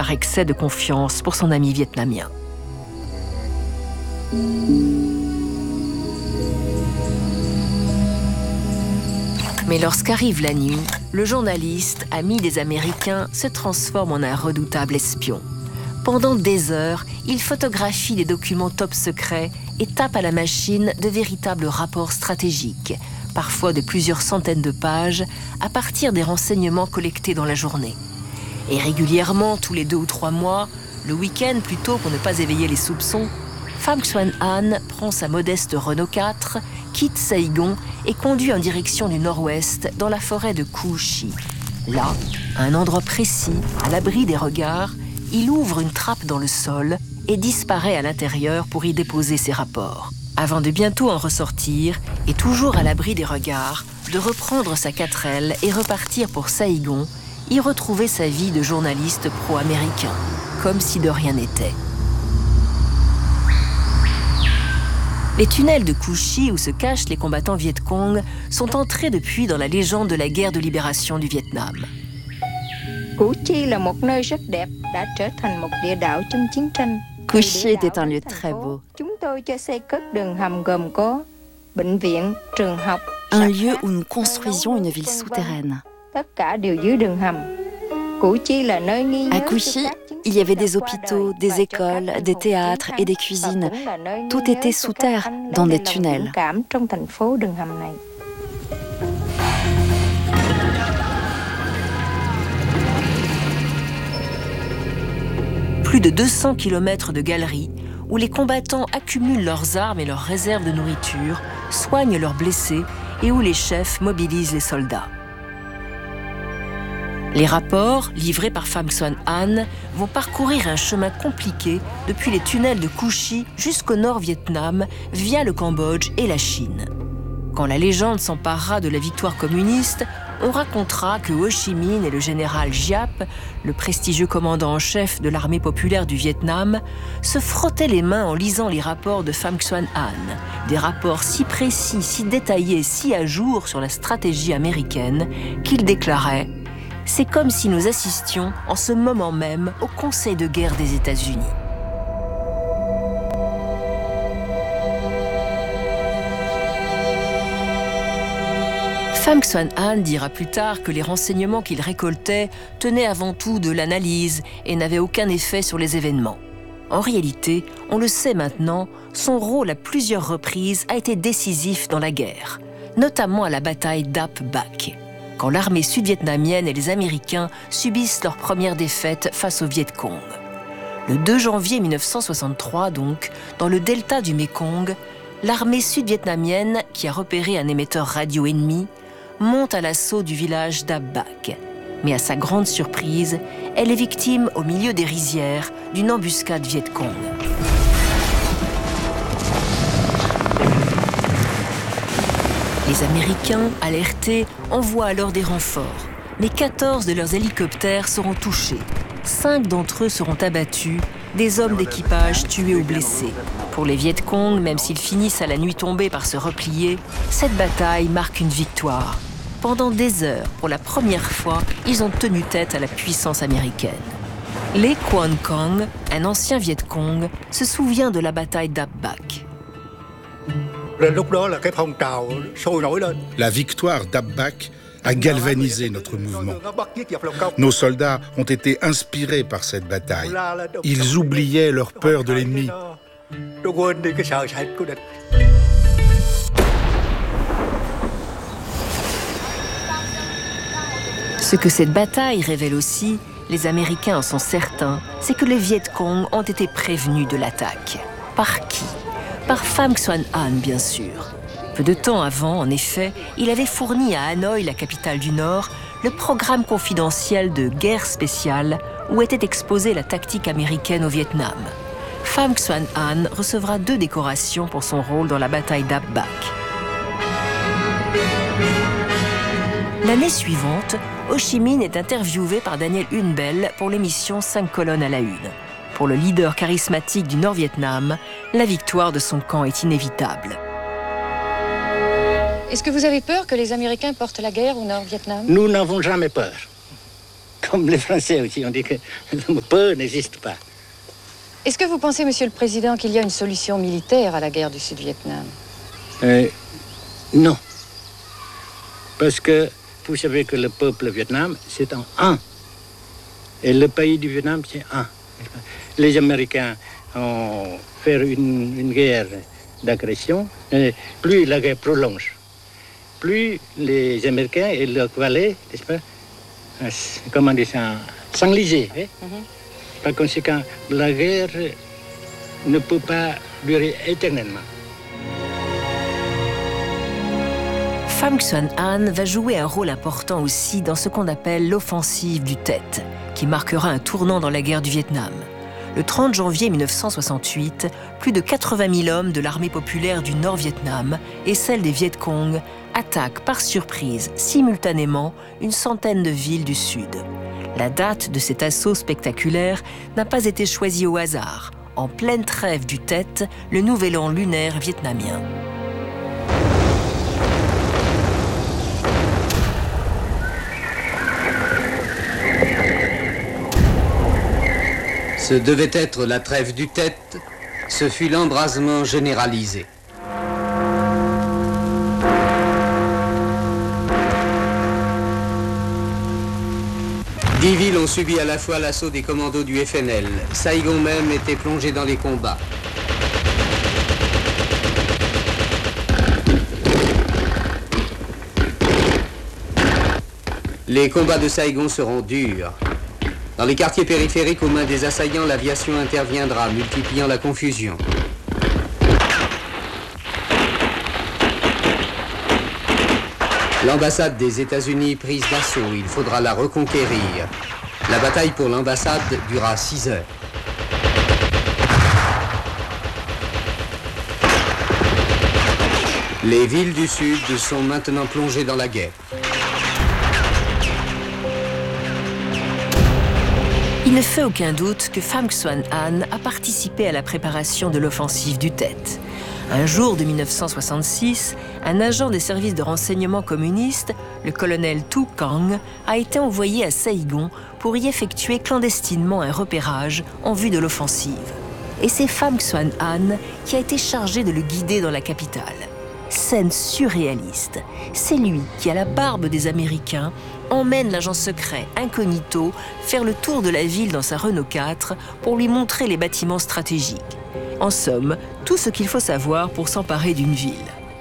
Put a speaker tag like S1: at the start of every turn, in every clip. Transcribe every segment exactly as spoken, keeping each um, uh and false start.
S1: par excès de confiance pour son ami vietnamien. Mais lorsqu'arrive la nuit, le journaliste, ami des Américains, se transforme en un redoutable espion. Pendant des heures, il photographie les documents top secrets et tape à la machine de véritables rapports stratégiques, parfois de plusieurs centaines de pages, à partir des renseignements collectés dans la journée. Et régulièrement, tous les deux ou trois mois, le week-end plutôt pour ne pas éveiller les soupçons, Pham Xuan Anh prend sa modeste Renault quatre, quitte Saigon et conduit en direction du nord-ouest dans la forêt de Cu Chi. Là, à un endroit précis, à l'abri des regards, il ouvre une trappe dans le sol et disparaît à l'intérieur pour y déposer ses rapports, avant de bientôt en ressortir et toujours à l'abri des regards, de reprendre sa quatrelle et repartir pour Saigon, y retrouver sa vie de journaliste pro-américain, comme si de rien n'était. Les tunnels de Cu Chi où se cachent les combattants Viet Cong sont entrés depuis dans la légende de la guerre de libération du Vietnam.
S2: Cu Chi était un lieu très beau. Un lieu où nous construisions une ville souterraine. À Cu Chi, il y avait des hôpitaux, des écoles, des théâtres et des cuisines. Tout était sous terre, dans des tunnels.
S1: Plus de deux cents kilomètres de galeries où les combattants accumulent leurs armes et leurs réserves de nourriture, soignent leurs blessés et où les chefs mobilisent les soldats. Les rapports, livrés par Pham Xuan Anh, vont parcourir un chemin compliqué depuis les tunnels de Cu Chi jusqu'au Nord-Vietnam via le Cambodge et la Chine. Quand la légende s'emparera de la victoire communiste, on racontera que Ho Chi Minh et le général Giap, le prestigieux commandant en chef de l'armée populaire du Vietnam, se frottaient les mains en lisant les rapports de Pham Xuan Anh, des rapports si précis, si détaillés, si à jour sur la stratégie américaine qu'il déclarait « C'est comme si nous assistions en ce moment même au Conseil de guerre des États-Unis ». Pham Xuan Anh dira plus tard que les renseignements qu'il récoltait tenaient avant tout de l'analyse et n'avaient aucun effet sur les événements. En réalité, on le sait maintenant, son rôle à plusieurs reprises a été décisif dans la guerre, notamment à la bataille d'Ap Bac, quand l'armée sud-vietnamienne et les Américains subissent leur première défaite face aux Viet Cong. Le deux janvier mille neuf cent soixante-trois, donc, dans le delta du Mékong, l'armée sud-vietnamienne, qui a repéré un émetteur radio ennemi, monte à l'assaut du village d'Ap Bac. Mais à sa grande surprise, elle est victime au milieu des rizières d'une embuscade Viet Cong. Les Américains, alertés, envoient alors des renforts. Mais quatorze de leurs hélicoptères seront touchés. Cinq d'entre eux seront abattus, des hommes d'équipage tués ou blessés. Pour les Viet Cong, même s'ils finissent à la nuit tombée par se replier, cette bataille marque une victoire. Pendant des heures, pour la première fois, ils ont tenu tête à la puissance américaine. Lê Quang Cong, un ancien Viet Cong, se souvient de la bataille d'Ap Bac.
S3: La victoire d'Ap Bac a galvanisé notre mouvement. Nos soldats ont été inspirés par cette bataille. Ils oubliaient leur peur de l'ennemi.
S1: Ce que cette bataille révèle aussi, les Américains en sont certains, c'est que les Viet Cong ont été prévenus de l'attaque. Par qui? Par Pham Xuan Anh, bien sûr. Peu de temps avant, en effet, il avait fourni à Hanoï, la capitale du Nord, le programme confidentiel de guerre spéciale où était exposée la tactique américaine au Vietnam. Pham Xuan Anh recevra deux décorations pour son rôle dans la bataille d'Ap Bac. L'année suivante, Ho Chi Minh est interviewé par Daniel Hunebelle pour l'émission cinq colonnes à la une. Pour le leader charismatique du Nord-Vietnam, la victoire de son camp est inévitable.
S4: Est-ce que vous avez peur que les Américains portent la guerre au Nord-Vietnam?
S5: Nous n'avons jamais peur.
S4: comme les Français aussi, on dit que le peu n'existe pas.
S5: Est-ce que vous pensez, Monsieur le Président, qu'il y a une solution militaire à la guerre du Sud-Vietnam?
S4: euh, Non. Parce que vous savez que le peuple vietnam, c'est en un. Et le pays du Vietnam, c'est un. Les Américains ont fait une, une guerre d'agression. Et plus la guerre prolonge, plus les Américains et leurs valets, n'est-ce pas, comment dire ça, s'enliser. Hein? Mm-hmm. Par conséquent, la guerre ne peut pas durer éternellement.
S1: Pham Xuan An va jouer un rôle important aussi dans ce qu'on appelle l'offensive du Tet, qui marquera un tournant dans la guerre du Vietnam. Le trente janvier mille neuf cent soixante-huit, plus de quatre-vingt mille hommes de l'armée populaire du Nord-Vietnam et celle des Viet Cong attaquent par surprise, simultanément, une centaine de villes du Sud. La date de cet assaut spectaculaire n'a pas été choisie au hasard, en pleine trêve du Tet, le nouvel an lunaire vietnamien.
S6: Ce devait être la trêve du Tet, ce fut l'embrasement généralisé. Dix villes ont subi à la fois l'assaut des commandos du F N L. Saigon même était plongé dans les combats. Les combats de Saigon seront durs. Dans les quartiers périphériques, aux mains des assaillants, l'aviation interviendra, multipliant la confusion. L'ambassade des États-Unis prise d'assaut, il faudra la reconquérir. La bataille pour l'ambassade dura six heures. Les villes du Sud sont maintenant plongées dans la guerre.
S1: Il ne fait aucun doute que Pham Xuan An a participé à la préparation de l'offensive du Tet. Un jour de mille neuf cent soixante-six, un agent des services de renseignement communistes, le colonel Tu Quang, a été envoyé à Saigon pour y effectuer clandestinement un repérage en vue de l'offensive. Et c'est Pham Xuan An qui a été chargé de le guider dans la capitale. Scène surréaliste. C'est lui qui, à la barbe des Américains, emmène l'agent secret incognito faire le tour de la ville dans sa Renault quatre pour lui montrer les bâtiments stratégiques. En somme, tout ce qu'il faut savoir pour s'emparer d'une ville.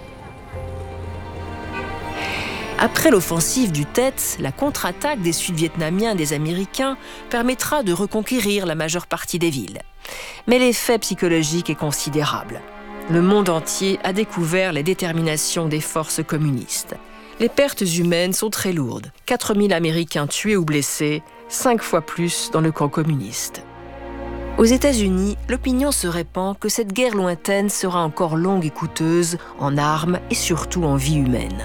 S1: Après l'offensive du Tet, la contre-attaque des Sud-Vietnamiens et des Américains permettra de reconquérir la majeure partie des villes. Mais l'effet psychologique est considérable. Le monde entier a découvert les déterminations des forces communistes. Les pertes humaines sont très lourdes. quatre mille Américains tués ou blessés, cinq fois plus dans le camp communiste. Aux États-Unis, l'opinion se répand que cette guerre lointaine sera encore longue et coûteuse en armes et surtout en vie humaine.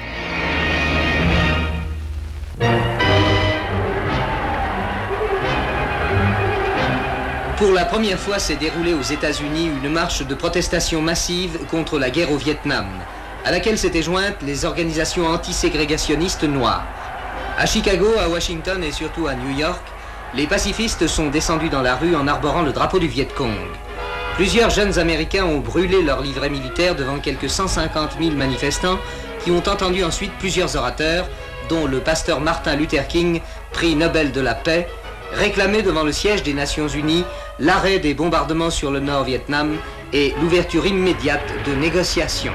S6: Pour la première fois s'est déroulée aux États-Unis une marche de protestation massive contre la guerre au Vietnam, à laquelle s'étaient jointes les organisations antiségrégationnistes noires. À Chicago, à Washington et surtout à New York, les pacifistes sont descendus dans la rue en arborant le drapeau du Viet Cong. Plusieurs jeunes Américains ont brûlé leur livret militaire devant quelques cent cinquante mille manifestants qui ont entendu ensuite plusieurs orateurs, dont le pasteur Martin Luther King, prix Nobel de la paix, réclamer devant le siège des Nations Unies l'arrêt des bombardements sur le Nord-Vietnam et l'ouverture immédiate de négociations.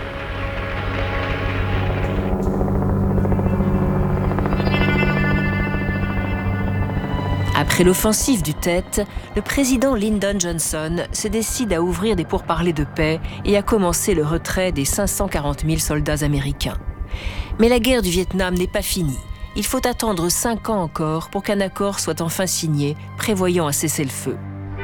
S1: Après l'offensive du Tet, le président Lyndon Johnson se décide à ouvrir des pourparlers de paix et à commencer le retrait des cinq cent quarante mille soldats américains. Mais la guerre du Vietnam n'est pas finie. Il faut attendre cinq ans encore pour qu'un accord soit enfin signé, prévoyant un cessez-le-feu.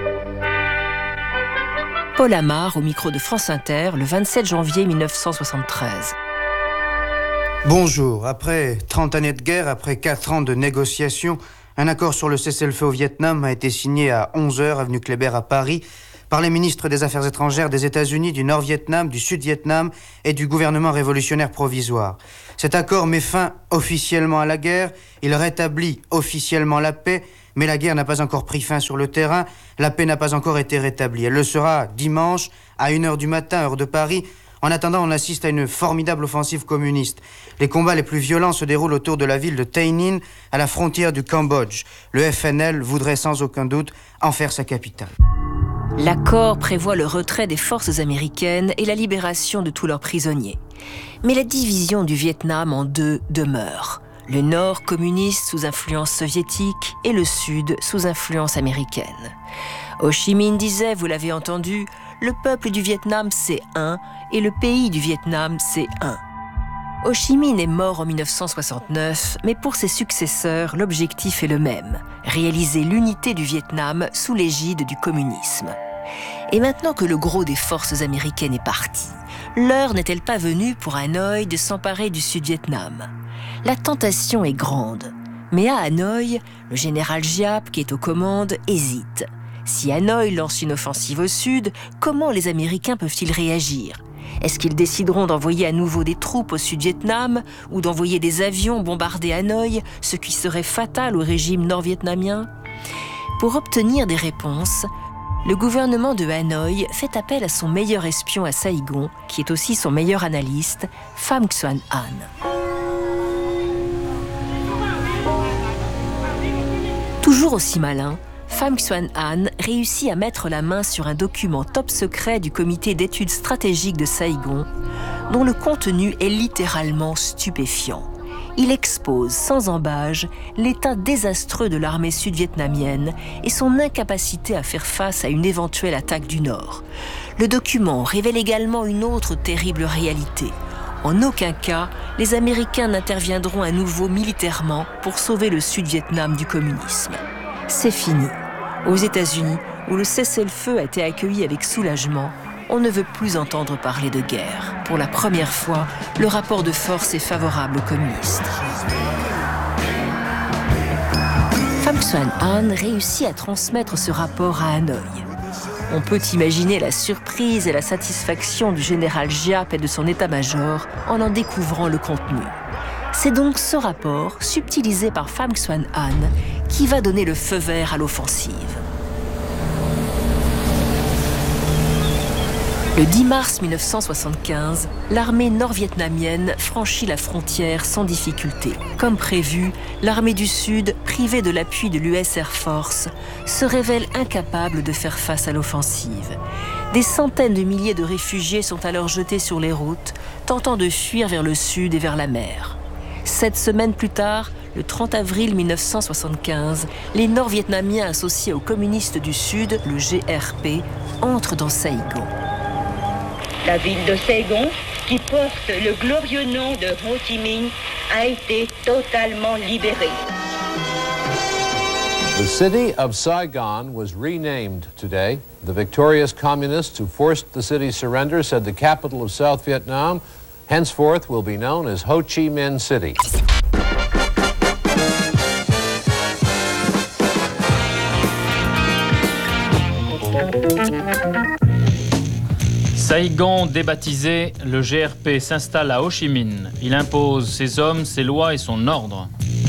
S1: Paul Amar, au micro de France Inter, le vingt-sept janvier mille neuf cent soixante-treize.
S7: Bonjour. Après trente années de guerre, après quatre ans de négociations, un accord sur le cessez-le-feu au Vietnam a été signé à onze heures, avenue Kléber à Paris, par les ministres des Affaires étrangères des États-Unis, du Nord-Vietnam, du Sud-Vietnam et du gouvernement révolutionnaire provisoire. Cet accord met fin officiellement à la guerre, il rétablit officiellement la paix, mais la guerre n'a pas encore pris fin sur le terrain, la paix n'a pas encore été rétablie. Elle le sera dimanche, à une heure du matin, heure de Paris. En attendant, on assiste à une formidable offensive communiste. Les combats les plus violents se déroulent autour de la ville de Tay Ninh, à la frontière du Cambodge. Le F N L voudrait sans aucun doute en faire sa capitale.
S1: L'accord prévoit le retrait des forces américaines et la libération de tous leurs prisonniers. Mais la division du Vietnam en deux demeure. Le nord communiste sous influence soviétique et le sud sous influence américaine. Ho Chi Minh disait, vous l'avez entendu, le peuple du Vietnam c'est un et le pays du Vietnam c'est un. Ho Chi Minh est mort en mille neuf cent soixante-neuf, mais pour ses successeurs, l'objectif est le même, réaliser l'unité du Vietnam sous l'égide du communisme. Et maintenant que le gros des forces américaines est parti, l'heure n'est-elle pas venue pour Hanoï de s'emparer du Sud-Vietnam? La tentation est grande, mais à Hanoï, le général Giap, qui est aux commandes, hésite. Si Hanoï lance une offensive au sud, comment les Américains peuvent-ils réagir? Est-ce qu'ils décideront d'envoyer à nouveau des troupes au Sud-Vietnam ou d'envoyer des avions bombarder Hanoï, ce qui serait fatal au régime nord-vietnamien? Pour obtenir des réponses, le gouvernement de Hanoï fait appel à son meilleur espion à Saïgon, qui est aussi son meilleur analyste, Pham Xuan Han. Toujours aussi malin, Pham Xuan Han réussit à mettre la main sur un document top secret du comité d'études stratégiques de Saïgon, dont le contenu est littéralement stupéfiant. Il expose sans embâge l'état désastreux de l'armée sud-vietnamienne et son incapacité à faire face à une éventuelle attaque du Nord. Le document révèle également une autre terrible réalité. En aucun cas, les Américains n'interviendront à nouveau militairement pour sauver le Sud-Vietnam du communisme. C'est fini. Aux États-Unis, où le cessez-le-feu a été accueilli avec soulagement, on ne veut plus entendre parler de guerre. Pour la première fois, le rapport de force est favorable aux communistes. Pham Xuan Han réussit à transmettre ce rapport à Hanoï. On peut imaginer la surprise et la satisfaction du général Giap et de son état-major en en découvrant le contenu. C'est donc ce rapport, subtilisé par Pham Xuan Han, qui va donner le feu vert à l'offensive. Le dix mars mille neuf cent soixante-quinze, l'armée nord-vietnamienne franchit la frontière sans difficulté. Comme prévu, l'armée du Sud, privée de l'appui de l'U S Air Force, se révèle incapable de faire face à l'offensive. Des centaines de milliers de réfugiés sont alors jetés sur les routes, tentant de fuir vers le sud et vers la mer. Sept semaines plus tard, le trente avril mille neuf cent soixante-quinze, les Nord-Vietnamiens associés aux communistes du Sud, le G R P, entrent dans Saïgon.
S8: La ville de Saigon, qui porte le glorieux nom de Ho Chi Minh, a été totalement libérée.
S9: The city of Saigon was renamed today. The victorious communists who forced the city's surrender said the capital of South Vietnam henceforth will be known as Ho Chi Minh City.
S10: Saïgon débaptisé, le G R P s'installe à Ho Chi Minh. Il impose ses hommes, ses lois et son ordre.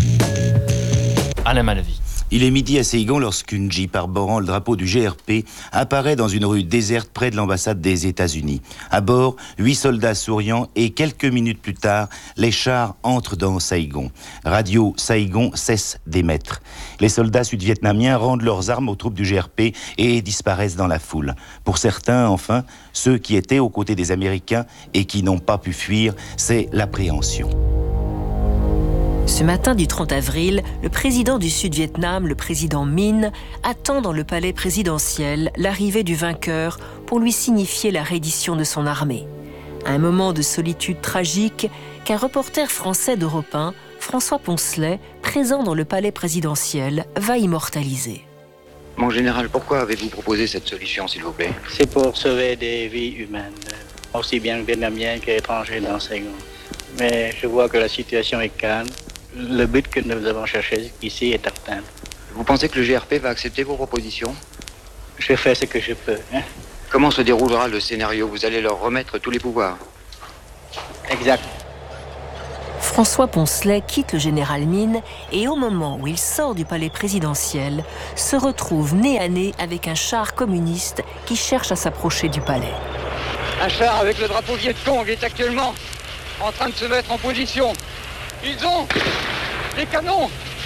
S10: Alain Malavie.
S11: Il est midi à Saïgon lorsqu'une Jeep arborant le drapeau du G R P apparaît dans une rue déserte près de l'ambassade des États-Unis. À bord, huit soldats souriants et quelques minutes plus tard, les chars entrent dans Saïgon. Radio Saïgon cesse d'émettre. Les soldats sud-vietnamiens rendent leurs armes aux troupes du G R P et disparaissent dans la foule. Pour certains, enfin, ceux qui étaient aux côtés des Américains et qui n'ont pas pu fuir, c'est l'appréhension.
S1: Ce matin du trente avril, le président du Sud-Vietnam, le président Minh, attend dans le palais présidentiel l'arrivée du vainqueur pour lui signifier la reddition de son armée. Un moment de solitude tragique qu'un reporter français d'Europe un, François Poncelet, présent dans le palais présidentiel, va immortaliser.
S12: Mon général, pourquoi avez-vous proposé cette solution, s'il vous plaît?
S4: C'est pour sauver des vies humaines, aussi bien vietnamiennes qu'étrangères dans Saigon. Mais je vois que la situation est calme. Le but que nous avons cherché ici est atteint.
S12: Vous pensez que le G R P va accepter vos propositions?
S4: Je fais ce que je peux. Hein?
S12: Comment se déroulera le scénario? Vous allez leur remettre tous les pouvoirs?
S4: Exact.
S1: François Poncelet quitte le général Mine et au moment où il sort du palais présidentiel, se retrouve nez à nez avec un char communiste qui cherche à s'approcher du palais.
S13: Un char avec le drapeau Viet Cong est actuellement en train de se mettre en position. Ils ont des canons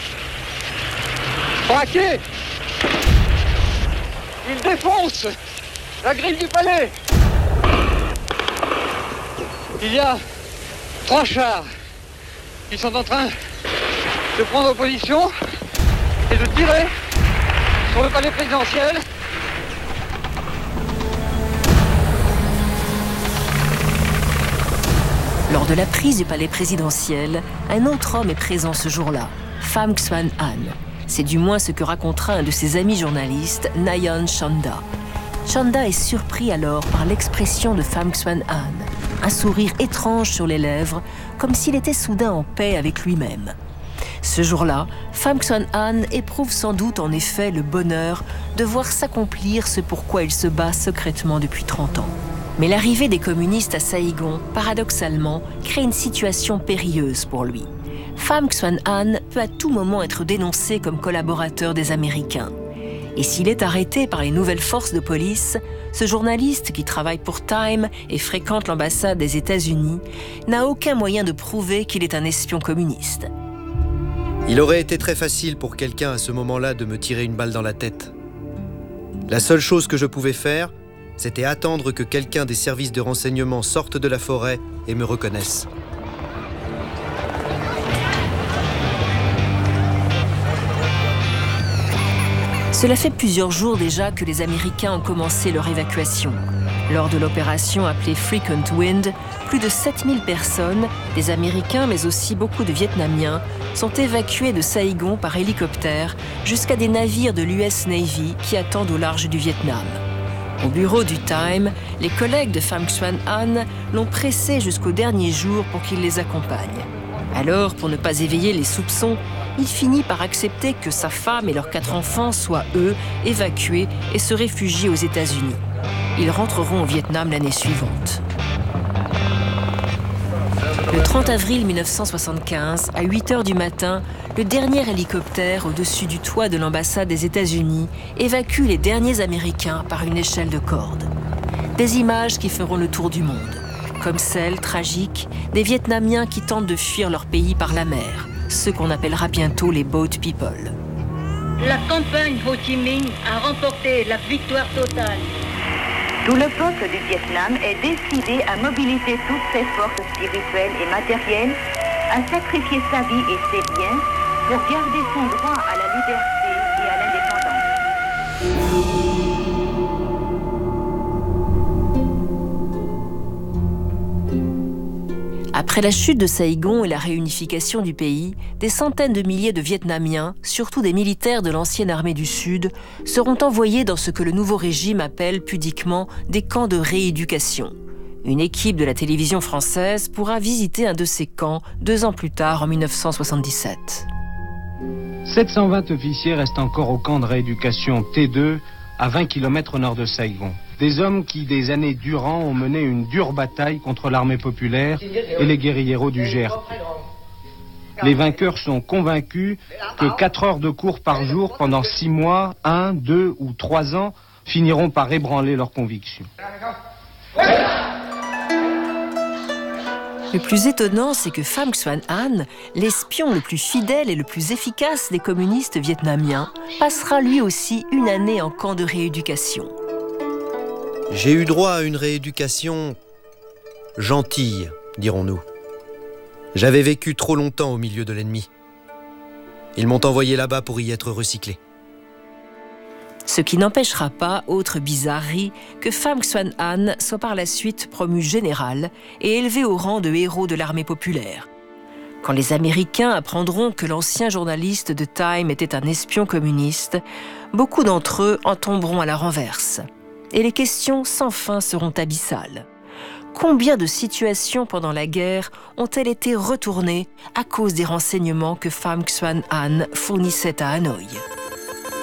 S13: braqués. Ils défoncent la grille du palais. Il y a trois chars qui sont en train de prendre position et de tirer sur le palais présidentiel.
S1: Lors de la prise du palais présidentiel, un autre homme est présent ce jour-là, Pham Xuan An. C'est du moins ce que racontera un de ses amis journalistes, Nayeon Chanda. Chanda est surpris alors par l'expression de Pham Xuan An, un sourire étrange sur les lèvres, comme s'il était soudain en paix avec lui-même. Ce jour-là, Pham Xuan An éprouve sans doute en effet le bonheur de voir s'accomplir ce pourquoi il se bat secrètement depuis trente ans. Mais l'arrivée des communistes à Saïgon, paradoxalement, crée une situation périlleuse pour lui. Pham Xuan An peut à tout moment être dénoncé comme collaborateur des Américains. Et s'il est arrêté par les nouvelles forces de police, ce journaliste qui travaille pour Time et fréquente l'ambassade des États-Unis n'a aucun moyen de prouver qu'il est un espion communiste.
S14: Il aurait été très facile pour quelqu'un à ce moment-là de me tirer une balle dans la tête. La seule chose que je pouvais faire, c'était attendre que quelqu'un des services de renseignement sorte de la forêt et me reconnaisse.
S1: Cela fait plusieurs jours déjà que les Américains ont commencé leur évacuation. Lors de l'opération appelée Frequent Wind, plus de sept mille personnes, des Américains mais aussi beaucoup de Vietnamiens, sont évacués de Saïgon par hélicoptère jusqu'à des navires de l'U S Navy qui attendent au large du Vietnam. Au bureau du Time, les collègues de Pham Xuan An l'ont pressé jusqu'au dernier jour pour qu'il les accompagne. Alors, pour ne pas éveiller les soupçons, il finit par accepter que sa femme et leurs quatre enfants soient, eux, évacués et se réfugient aux États-Unis. Ils rentreront au Vietnam l'année suivante. Le trente avril mille neuf cent soixante-quinze, à huit heures du matin, le dernier hélicoptère au-dessus du toit de l'ambassade des États-Unis évacue les derniers Américains par une échelle de corde. Des images qui feront le tour du monde, comme celle, tragique, des Vietnamiens qui tentent de fuir leur pays par la mer, ceux qu'on appellera bientôt les boat people.
S8: La campagne Ho Chi Minh a remporté la victoire totale. Tout le peuple du Vietnam est décidé à mobiliser toutes ses forces spirituelles et matérielles, à sacrifier sa vie et ses biens pour garder son droit à la liberté et à l'indépendance.
S1: Après la chute de Saïgon et la réunification du pays, des centaines de milliers de Vietnamiens, surtout des militaires de l'ancienne armée du Sud, seront envoyés dans ce que le nouveau régime appelle pudiquement des camps de rééducation. Une équipe de la télévision française pourra visiter un de ces camps deux ans plus tard, en mille neuf cent soixante-dix-sept.
S15: sept cent vingt officiers restent encore au camp de rééducation T deux, à vingt kilomètres au nord de Saïgon. Des hommes qui, des années durant, ont mené une dure bataille contre l'armée populaire et les guérilleros du G R P. Les vainqueurs sont convaincus que quatre heures de cours par jour pendant six mois, un, deux ou trois ans, finiront par ébranler leurs convictions.
S1: Le plus étonnant, c'est que Pham Xuan An, l'espion le plus fidèle et le plus efficace des communistes vietnamiens, passera lui aussi une année en camp de rééducation.
S14: J'ai eu droit à une rééducation gentille, dirons-nous. J'avais vécu trop longtemps au milieu de l'ennemi. Ils m'ont envoyé là-bas pour y être recyclé.
S1: Ce qui n'empêchera pas, autre bizarrerie, que Pham Xuan An soit par la suite promu général et élevé au rang de héros de l'armée populaire. Quand les Américains apprendront que l'ancien journaliste de Time était un espion communiste, beaucoup d'entre eux en tomberont à la renverse. Et les questions sans fin seront abyssales. Combien de situations pendant la guerre ont-elles été retournées à cause des renseignements que Pham Xuan An fournissait à Hanoï ?